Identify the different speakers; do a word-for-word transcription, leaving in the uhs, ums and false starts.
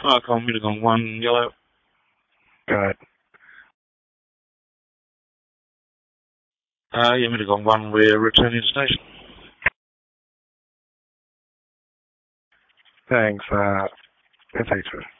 Speaker 1: I call Mittagong one, yellow.
Speaker 2: Go ahead.
Speaker 1: Uh, yeah, Mittagong one, we're returning to station.
Speaker 2: Thanks, uh, it's H.